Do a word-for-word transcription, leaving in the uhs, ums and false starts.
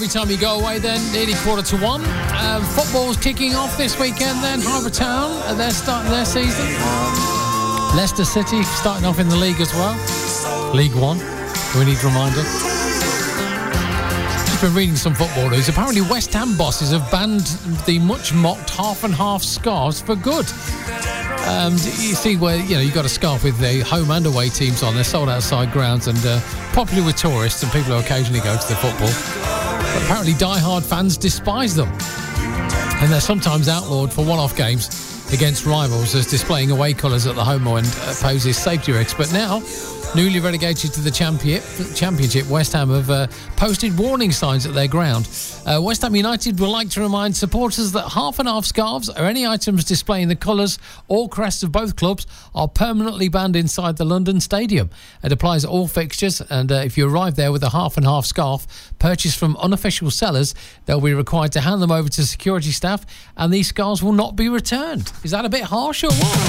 Every time you go away then, nearly quarter to one. Um, football's kicking off this weekend then. Harbour Town, uh, they're starting their season. Leicester City starting off in the league as well. League One, we need a reminder. Just been reading some football news. Apparently West Ham bosses have banned the much mocked half and half scarves for good. Um, you see where, you know, you've got a scarf with the home and away teams on. They're sold outside grounds and uh, popular with tourists and people who occasionally go to the football. But apparently die-hard fans despise them. And they're sometimes outlawed for one-off games against rivals as displaying away colours at the home end uh, poses safety risks. But now, newly relegated to the championship, championship West Ham have uh, posted warning signs at their ground. Uh, West Ham United would like to remind supporters that half and half scarves or any items displaying the colours or crests of both clubs are permanently banned inside the London Stadium. It applies to all fixtures, and uh, if you arrive there with a half and half scarf purchased from unofficial sellers, they'll be required to hand them over to security staff, and these scarves will not be returned. Is that a bit harsh or what?